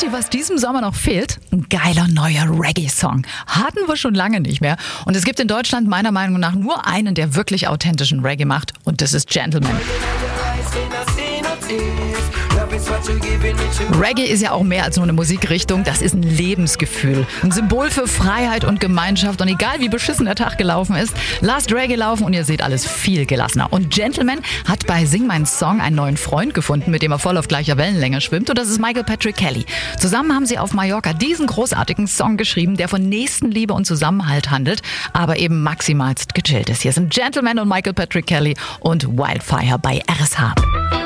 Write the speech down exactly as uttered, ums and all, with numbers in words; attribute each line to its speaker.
Speaker 1: ihr, was diesem Sommer noch fehlt? Ein geiler neuer Reggae-Song. Hatten wir schon lange nicht mehr. Und es gibt in Deutschland meiner Meinung nach nur einen, der wirklich authentischen Reggae macht. Und das ist Gentleman. Reggae ist ja auch mehr als nur eine Musikrichtung, das ist ein Lebensgefühl. Ein Symbol für Freiheit und Gemeinschaft. Und egal wie beschissen der Tag gelaufen ist, lasst Reggae laufen und ihr seht alles viel gelassener. Und Gentleman hat bei Sing Mein Song einen neuen Freund gefunden, mit dem er voll auf gleicher Wellenlänge schwimmt. Und das ist Michael Patrick Kelly. Zusammen haben sie auf Mallorca diesen großartigen Song geschrieben, der von Nächstenliebe und Zusammenhalt handelt, aber eben maximalst gechillt ist. Hier sind Gentleman und Michael Patrick Kelly und Wildfire bei R S H.